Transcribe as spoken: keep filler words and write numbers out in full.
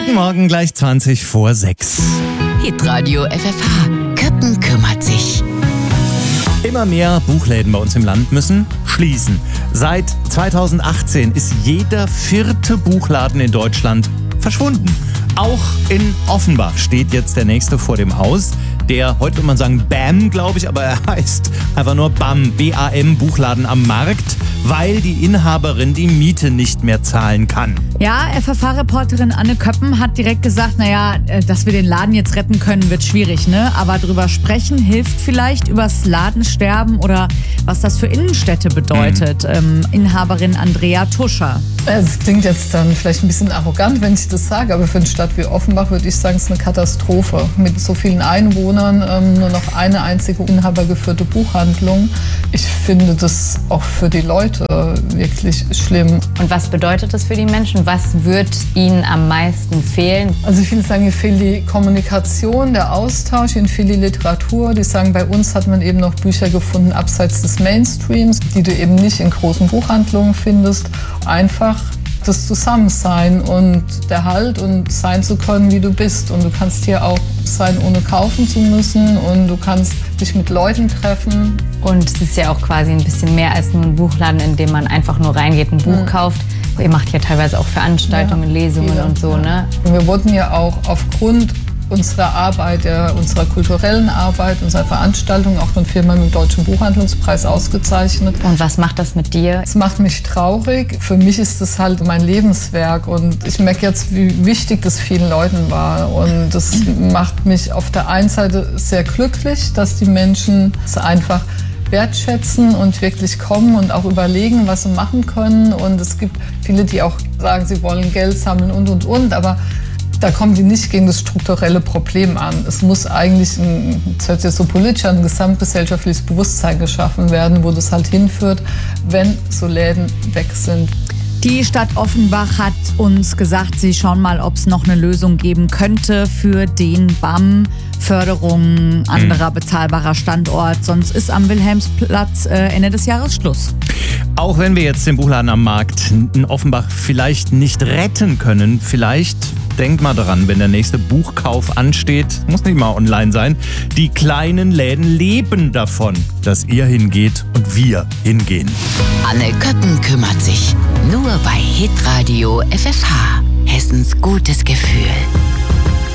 Guten Morgen, gleich zwanzig vor sechs. Hitradio F F H. Köppen kümmert sich. Immer mehr Buchläden bei uns im Land müssen schließen. Seit zweitausendachtzehn ist jeder vierte Buchladen in Deutschland verschwunden. Auch in Offenbach steht jetzt der nächste vor dem Haus. Der, heute würde man sagen BAM, glaube ich, aber er heißt einfach nur BAM, B A M, Buchladen am Markt, weil die Inhaberin die Miete nicht mehr zahlen kann. Ja, F F H-Reporterin Anne Köppen hat direkt gesagt, naja, dass wir den Laden jetzt retten können, wird schwierig, ne? Aber drüber sprechen hilft vielleicht, übers Ladensterben oder was das für Innenstädte bedeutet. Mhm. Ähm, Inhaberin Andrea Tuscher. Es klingt jetzt dann vielleicht ein bisschen arrogant, wenn ich das sage, aber für eine Stadt wie Offenbach würde ich sagen, es ist eine Katastrophe. Mit so vielen Einwohnern ähm, nur noch eine einzige inhabergeführte Buchhandlung. Ich finde das auch für die Leute wirklich schlimm. Und was bedeutet das für die Menschen? Was wird ihnen am meisten fehlen? Also viele sagen, hier fehlt die Kommunikation, der Austausch, ihnen fehlt die Literatur. Die sagen, bei uns hat man eben noch Bücher gefunden abseits des Mainstreams, die du eben nicht in großen Buchhandlungen findest. Einfach das Zusammensein und der Halt und sein zu können, wie du bist. Und du kannst hier auch sein, ohne kaufen zu müssen. Und du kannst dich mit Leuten treffen. Und es ist ja auch quasi ein bisschen mehr als nur ein Buchladen, in dem man einfach nur reingeht, ein Buch mhm. kauft. Ihr macht ja teilweise auch Veranstaltungen, ja, Lesungen viele. und so, ne? Und wir wurden ja auch aufgrund unserer Arbeit, ja, unserer kulturellen Arbeit, unserer Veranstaltung auch von Firmen mit dem Deutschen Buchhandlungspreis ausgezeichnet. Und was macht das mit dir? Es macht mich traurig. Für mich ist das halt mein Lebenswerk und ich merke jetzt, wie wichtig das vielen Leuten war. Und das macht mich auf der einen Seite sehr glücklich, dass die Menschen es einfach wertschätzen und wirklich kommen und auch überlegen, was sie machen können. Und es gibt viele, die auch sagen, sie wollen Geld sammeln und, und, und. Aber da kommen die nicht gegen das strukturelle Problem an. Es muss eigentlich, ein, das hört sich so politisch an, ein gesamtgesellschaftliches Bewusstsein geschaffen werden, wo das halt hinführt, wenn so Läden weg sind. Die Stadt Offenbach hat uns gesagt, sie schauen mal, ob es noch eine Lösung geben könnte für den BAM. Förderung, anderer bezahlbarer Standort. Sonst ist am Wilhelmsplatz äh, Ende des Jahres Schluss. Auch wenn wir jetzt den Buchladen am Markt in Offenbach vielleicht nicht retten können, vielleicht denkt mal daran, wenn der nächste Buchkauf ansteht, muss nicht mal online sein, die kleinen Läden leben davon, dass ihr hingeht und wir hingehen. Anne Köppen kümmert sich. Nur bei Hitradio F F H. Hessens gutes Gefühl.